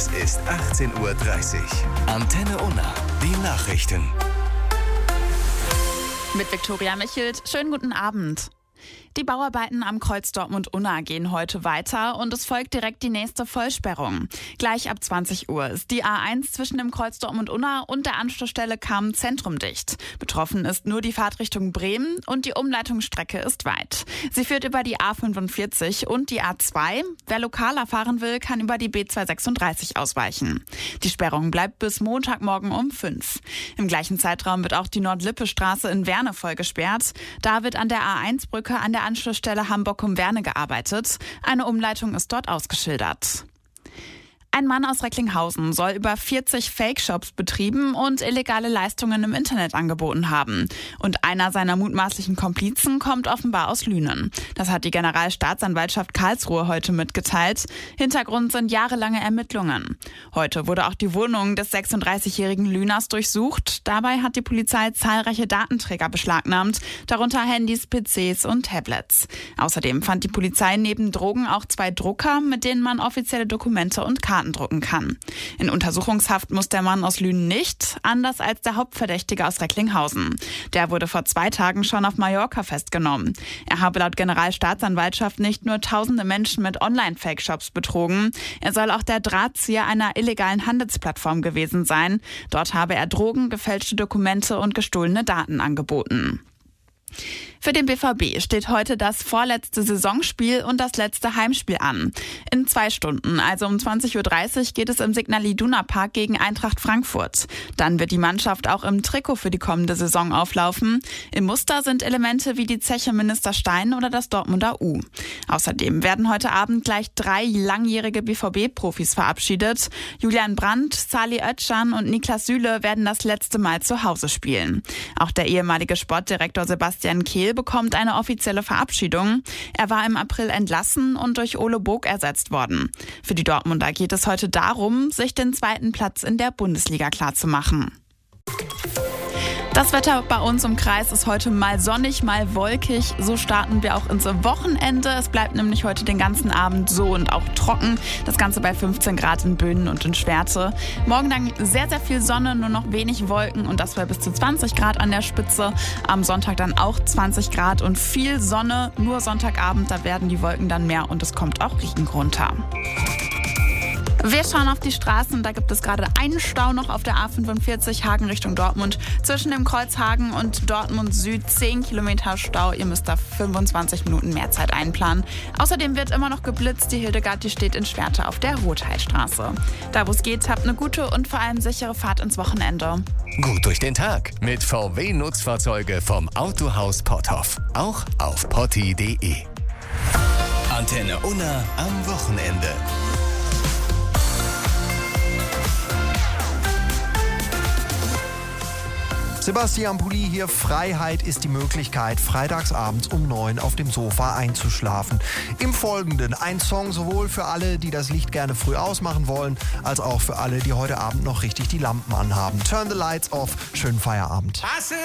Es ist 18:30 Uhr. Antenne Unna, die Nachrichten. Mit Viktoria Michelt. Schönen guten Abend. Die Bauarbeiten am Kreuz Dortmund-Unna gehen heute weiter und es folgt direkt die nächste Vollsperrung. Gleich ab 20 Uhr ist die A1 zwischen dem Kreuz Dortmund-Unna und der Anschlussstelle Kamen-Zentrum dicht. Betroffen ist nur die Fahrtrichtung Bremen und die Umleitungsstrecke ist weit. Sie führt über die A45 und die A2. Wer lokaler fahren will, kann über die B236 ausweichen. Die Sperrung bleibt bis Montagmorgen um 5. Im gleichen Zeitraum wird auch die Nord-Lippe-Straße in Werne voll gesperrt. Da wird an der A1-Brücke an der Anschlussstelle Hamburg-Werne gearbeitet. Eine Umleitung ist dort ausgeschildert. Ein Mann aus Recklinghausen soll über 40 Fake-Shops betrieben und illegale Leistungen im Internet angeboten haben. Und einer seiner mutmaßlichen Komplizen kommt offenbar aus Lünen. Das hat die Generalstaatsanwaltschaft Karlsruhe heute mitgeteilt. Hintergrund sind jahrelange Ermittlungen. Heute wurde auch die Wohnung des 36-jährigen Lüners durchsucht. Dabei hat die Polizei zahlreiche Datenträger beschlagnahmt, darunter Handys, PCs und Tablets. Außerdem fand die Polizei neben Drogen auch 2 Drucker, mit denen man offizielle Dokumente und Karten drucken kann. In Untersuchungshaft muss der Mann aus Lünen nicht, anders als der Hauptverdächtige aus Recklinghausen. Der wurde vor 2 Tagen schon auf Mallorca festgenommen. Er habe laut Generalstaatsanwaltschaft nicht nur tausende Menschen mit Online-Fake-Shops betrogen, er soll auch der Drahtzieher einer illegalen Handelsplattform gewesen sein. Dort habe er Drogen, gefälschte Dokumente und gestohlene Daten angeboten. Für den BVB steht heute das vorletzte Saisonspiel und das letzte Heimspiel an. In 2 Stunden, also um 20:30 Uhr, geht es im Signal Iduna Park gegen Eintracht Frankfurt. Dann wird die Mannschaft auch im Trikot für die kommende Saison auflaufen. Im Muster sind Elemente wie die Zeche Minister Stein oder das Dortmunder U. Außerdem werden heute Abend gleich 3 langjährige BVB-Profis verabschiedet. Julian Brandt, Salih Özcan und Niklas Süle werden das letzte Mal zu Hause spielen. Auch der ehemalige Sportdirektor Sebastian Kehl bekommt eine offizielle Verabschiedung. Er war im April entlassen und durch Ole Bog ersetzt worden. Für die Dortmunder geht es heute darum, sich den 2. Platz in der Bundesliga klarzumachen. Das Wetter bei uns im Kreis ist heute mal sonnig, mal wolkig. So starten wir auch ins Wochenende. Es bleibt nämlich heute den ganzen Abend so und auch trocken. Das Ganze bei 15 Grad in Böhnen und in Schwerte. Morgen dann sehr, sehr viel Sonne, nur noch wenig Wolken und das bei bis zu 20 Grad an der Spitze. Am Sonntag dann auch 20 Grad und viel Sonne. Nur Sonntagabend, da werden die Wolken dann mehr und es kommt auch Regen runter. Wir schauen auf die Straßen, da gibt es gerade einen Stau noch auf der A45 Hagen Richtung Dortmund. Zwischen dem Kreuz Hagen und Dortmund Süd 10 Kilometer Stau. Ihr müsst da 25 Minuten mehr Zeit einplanen. Außerdem wird immer noch geblitzt. Die Hildegard, die steht in Schwerte auf der Rotheilstraße. Da wo es geht, habt eine gute und vor allem sichere Fahrt ins Wochenende. Gut durch den Tag mit VW-Nutzfahrzeuge vom Autohaus Potthoff. Auch auf potti.de. Antenne Unna am Wochenende. Sebastian Pulli hier. Freiheit ist die Möglichkeit, freitagsabends um 9 auf dem Sofa einzuschlafen. Im Folgenden ein Song sowohl für alle, die das Licht gerne früh ausmachen wollen, als auch für alle, die heute Abend noch richtig die Lampen anhaben. Turn the lights off. Schönen Feierabend.